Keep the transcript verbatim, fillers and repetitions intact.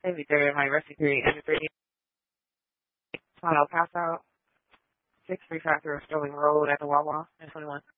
Maybe third, my rescue period ended thirty. I'll pass out. six three five zero Sterling Road at the Wawa in twenty-one.